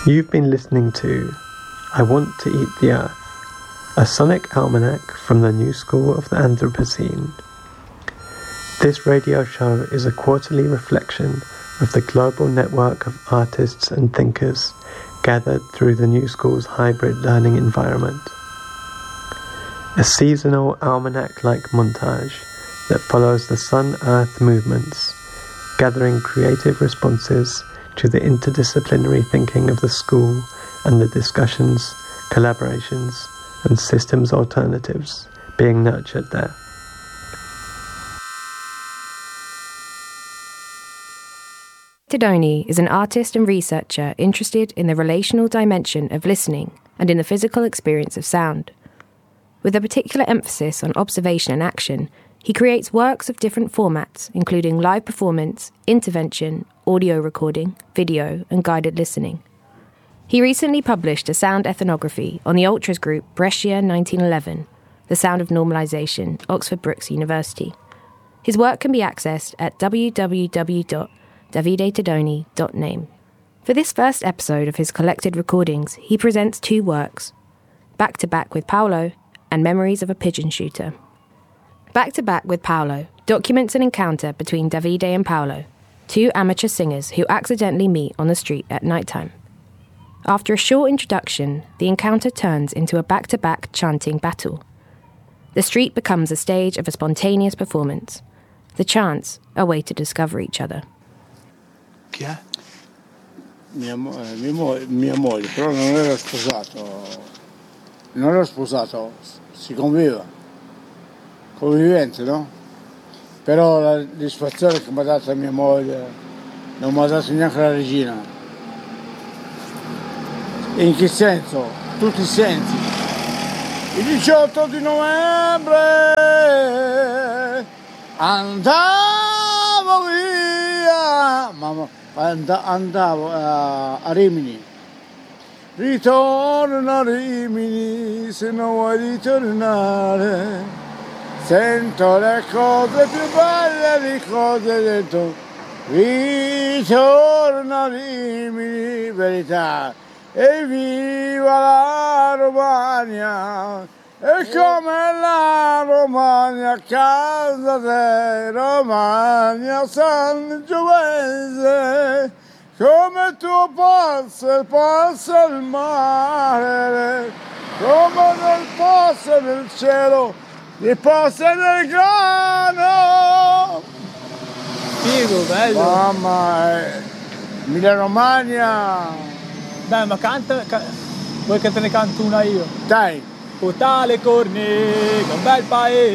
You've been listening to I Want to Eat the Earth, a sonic almanac from the new school of the Anthropocene. This radio show is a quarterly reflection of the global network of artists and thinkers gathered through the new school's hybrid learning environment. A seasonal almanac-like montage that follows the Sun-Earth movements, gathering creative responses to the interdisciplinary thinking of the school and the discussions, collaborations, and systems alternatives being nurtured there. Tedoni is an artist and researcher interested in the relational dimension of listening and in the physical experience of sound. With a particular emphasis on observation and action, he creates works of different formats, including live performance, intervention, audio recording, video, and guided listening. He recently published a sound ethnography on the ultras group Brescia 1911, The Sound of Normalization, Oxford Brookes University. His work can be accessed at www.davidetedoni.name. For this first episode of his collected recordings, he presents two works, Back to Back with Paolo and Memories of a Pigeon Shooter. Back to Back with Paolo documents an encounter between Davide and Paolo, two amateur singers who accidentally meet on the street at nighttime. After a short introduction, the encounter turns into a back-to-back chanting battle. The street becomes a stage of a spontaneous performance. The chants a way to discover each other. Chi è? Mia moglie, però non era sposato. Non ero sposato, si convivente, no? Però la soddisfazione che mi ha dato mia moglie non mi ha dato neanche la regina. In che senso? Tutti i sensi. Il 18 di novembre andavo via, andavo a Rimini. Ritorno a Rimini se non vuoi ritornare. Sento le cose più belle di cose dentro. Ritorno a Rimini, verità. E viva la Romagna! E come la Romagna, casa te, Romagna, San Giovese. Come tu passa il mare, come nel passa nel cielo, e passa nel grano. Figo, bello. Mamma, Emilia Romagna. Dai, ma canta, vuoi che te ne canto una io? Dai. Tale Corniche, un bel paese.